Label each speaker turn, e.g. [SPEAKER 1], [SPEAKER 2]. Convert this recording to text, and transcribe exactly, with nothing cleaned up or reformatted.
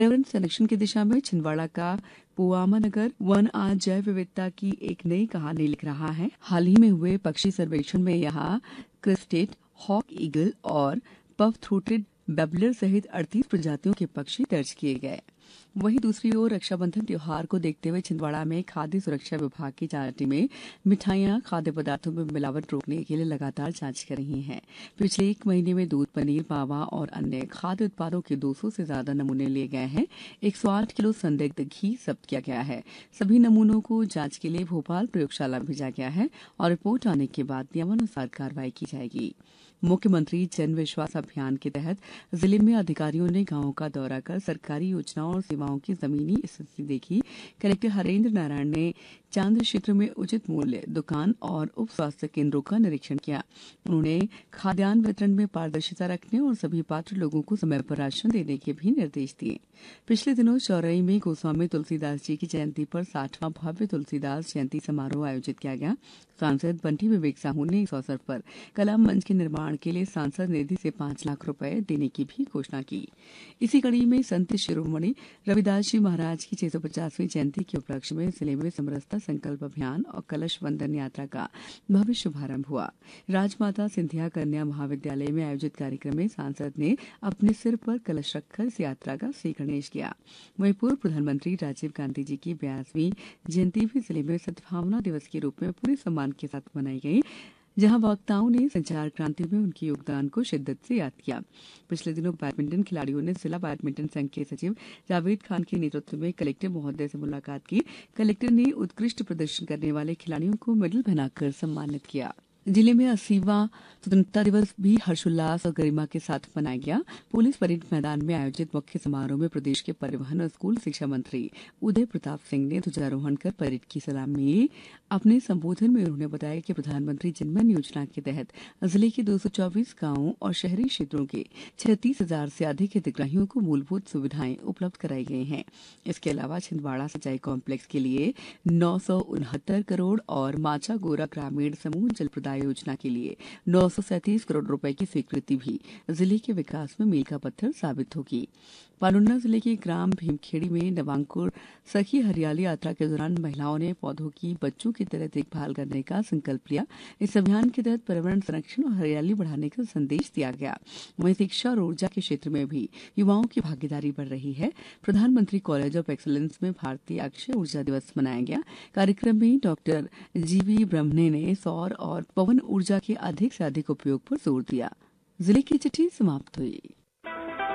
[SPEAKER 1] पर्यावरण संरक्षण की दिशा में छिंदवाड़ा का पुआमा नगर वन आज जैव विविधता की एक नई कहानी लिख रहा है। हाल ही में हुए पक्षी सर्वेक्षण में यहाँ क्रेस्टेड हॉक ईगल और पफ थ्रोटेड बैबलर सहित अड़तीस प्रजातियों के पक्षी दर्ज किए गए। वहीं दूसरी ओर रक्षाबंधन त्योहार को देखते हुए छिंदवाड़ा में खाद्य सुरक्षा विभाग की जांच टीमें मिठाइयां खाद्य पदार्थों में मिलावट रोकने के लिए लगातार जांच कर रही हैं। पिछले एक महीने में दूध, पनीर, मावा और अन्य खाद्य उत्पादों के दो सौ से ज्यादा नमूने लिए गए हैं। एक सौ आठ किलो संदिग्ध घी जब्त किया गया है। सभी नमूनों को जांच के लिए भोपाल प्रयोगशाला भेजा गया है और रिपोर्ट आने के बाद नियमानुसार कार्रवाई की जाएगी। मुख्यमंत्री जन विश्वास अभियान के तहत जिले में अधिकारियों ने गांवों का दौरा कर सरकारी योजनाओं और सेवाओं की जमीनी स्थिति देखी। कलेक्टर हरेंद्र नारायण ने चांद क्षेत्र में उचित मूल्य दुकान और उप स्वास्थ्य केंद्रों का निरीक्षण किया। उन्होंने खाद्यान्न वितरण में पारदर्शिता रखने और सभी पात्र लोगों को समय पर राशन देने के भी निर्देश दिए। पिछले दिनों चौरई में गोस्वामी तुलसीदास जी की जयंती पर साठवां भव्य तुलसीदास जयंती समारोह आयोजित किया गया। सांसद बंटी विवेक साहू ने इस अवसर पर कला मंच के निर्माण के लिए सांसद निधि से पांच लाख रुपए देने की भी घोषणा की। इसी कड़ी में संत शिरोमणि रविदास जी महाराज की छह सौ पचासवीं जयंती के उपलक्ष्य में जिले में समरसता संकल्प अभियान और कलश वंदन यात्रा का भव्य शुभारंभ हुआ। राजमाता सिंधिया कन्या महाविद्यालय में आयोजित कार्यक्रम में सांसद ने अपने सिर पर कलश रखकर इस यात्रा का श्री गणेश किया। वहीं पूर्व प्रधानमंत्री राजीव गांधी जी की बयासवीं जयंती भी जिले में सद्भावना दिवस के रूप में पूरे सम्मान के साथ मनाई गई, जहां वक्ताओं ने संचार क्रांति में उनके योगदान को शिद्दत से याद किया। पिछले दिनों बैडमिंटन खिलाड़ियों ने जिला बैडमिंटन संघ के सचिव जावेद खान के नेतृत्व में कलेक्टर महोदय से मुलाकात की। कलेक्टर ने उत्कृष्ट प्रदर्शन करने वाले खिलाड़ियों को मेडल पहनाकर सम्मानित किया। जिले में अस्सीवां स्वतंत्रता दिवस भी हर्षोल्लास और गरिमा के साथ मनाया गया। पुलिस परेड मैदान में आयोजित मुख्य समारोह में प्रदेश के परिवहन और स्कूल शिक्षा मंत्री उदय प्रताप सिंह ने ध्वजारोहण कर परेड की सलामी ली। अपने संबोधन में उन्होंने बताया कि प्रधानमंत्री जनमन योजना के तहत जिले के दो सौ चौबीस गांवों और शहरी क्षेत्रों के छत्तीस हजार से अधिक हितग्राहियों को मूलभूत सुविधाएं उपलब्ध कराई गई हैं। इसके अलावा छिंदवाड़ा सिंचाई कॉम्प्लेक्स के लिए नौ सौ उनहत्तर करोड़ और माचा गोरा ग्रामीण समूह जल प्रदाय योजना के लिए नौ सौ सैंतीस करोड़ रुपए की स्वीकृति भी जिले के विकास में मील का पत्थर साबित होगी। पालुन्ना जिले के ग्राम भीमखेड़ी में नवांकुर सखी हरियाली यात्रा के दौरान महिलाओं ने पौधों की बच्चों की तरह देखभाल करने का संकल्प लिया। इस अभियान के तहत पर्यावरण संरक्षण और हरियाली बढ़ाने का संदेश दिया गया। वहीं शिक्षा और ऊर्जा के क्षेत्र में भी युवाओं की भागीदारी बढ़ रही है। प्रधानमंत्री कॉलेज ऑफ एक्सीलेंस में भारतीय अक्षय ऊर्जा दिवस मनाया गया। कार्यक्रम में डॉक्टर जीवी ब्रह्मणे ने सौर और पवन ऊर्जा के अधिक से अधिक उपयोग पर जोर दिया। जिले की चिट्ठी समाप्त हुई।